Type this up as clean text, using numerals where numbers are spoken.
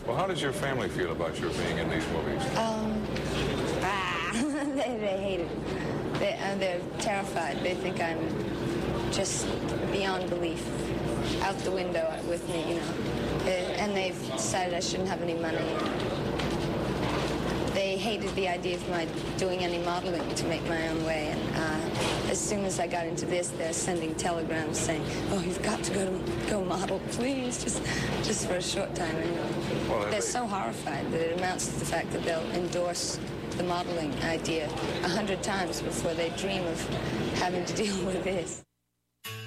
Well, how does your family feel about your being in these movies? They hate it. They're terrified. They think I'm just beyond belief, out the window with me, you know. And they've decided I shouldn't have any money. They hated the idea of my doing any modeling to make my own way. And as soon as I got into this, they're sending telegrams saying, "Oh, you've got to go model, please, just for a short time." Anyway. Well, they're so horrified that it amounts to the fact that they'll endorse the modeling idea 100 times before they dream of having to deal with this.